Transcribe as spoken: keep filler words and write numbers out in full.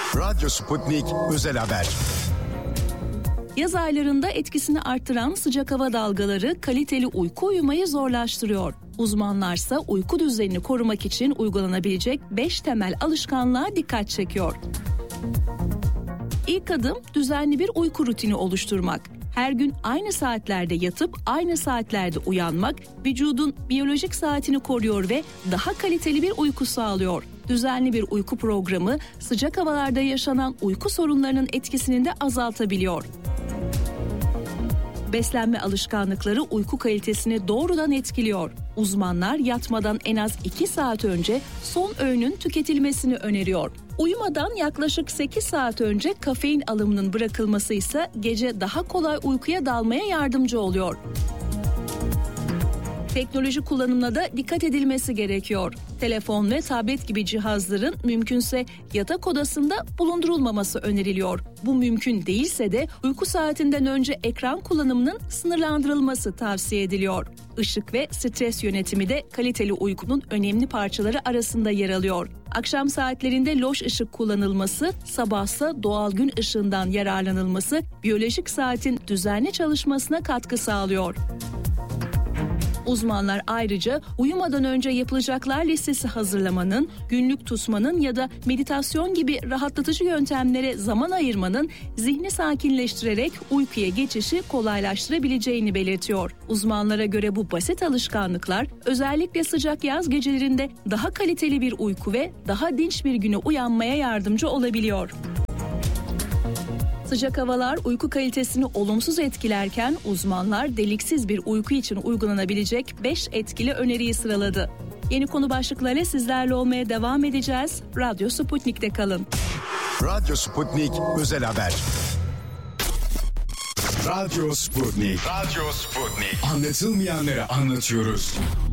Radyo Sputnik Özel Haber. Yaz aylarında etkisini arttıran sıcak hava dalgaları kaliteli uyku uyumayı zorlaştırıyor. Uzmanlarsa uyku düzenini korumak için uygulanabilecek beş temel alışkanlığa dikkat çekiyor. İlk adım düzenli bir uyku rutini oluşturmak. Her gün aynı saatlerde yatıp aynı saatlerde uyanmak vücudun biyolojik saatini koruyor ve daha kaliteli bir uyku sağlıyor. Düzenli bir uyku programı sıcak havalarda yaşanan uyku sorunlarının etkisini de azaltabiliyor. Beslenme alışkanlıkları uyku kalitesini doğrudan etkiliyor. Uzmanlar yatmadan en az iki saat önce son öğünün tüketilmesini öneriyor. Uyumadan yaklaşık sekiz saat önce kafein alımının bırakılması ise gece daha kolay uykuya dalmaya yardımcı oluyor. Teknoloji kullanımına da dikkat edilmesi gerekiyor. Telefon ve tablet gibi cihazların mümkünse yatak odasında bulundurulmaması öneriliyor. Bu mümkün değilse de uyku saatinden önce ekran kullanımının sınırlandırılması tavsiye ediliyor. Işık ve stres yönetimi de kaliteli uykunun önemli parçaları arasında yer alıyor. Akşam saatlerinde loş ışık kullanılması, sabahsa doğal gün ışığından yararlanılması biyolojik saatin düzenli çalışmasına katkı sağlıyor. Uzmanlar ayrıca uyumadan önce yapılacaklar listesi hazırlamanın, günlük tutmanın ya da meditasyon gibi rahatlatıcı yöntemlere zaman ayırmanın zihni sakinleştirerek uykuya geçişi kolaylaştırabileceğini belirtiyor. Uzmanlara göre bu basit alışkanlıklar özellikle sıcak yaz gecelerinde daha kaliteli bir uyku ve daha dinç bir güne uyanmaya yardımcı olabiliyor. Sıcak havalar uyku kalitesini olumsuz etkilerken uzmanlar deliksiz bir uyku için uygulanabilecek beş etkili öneriyi sıraladı. Yeni konu başlıklarıyla sizlerle olmaya devam edeceğiz. Radyo Sputnik'te kalın. Radyo Sputnik Özel Haber. Radyo Sputnik. Radyo Sputnik. Anlatılmayanları anlatıyoruz.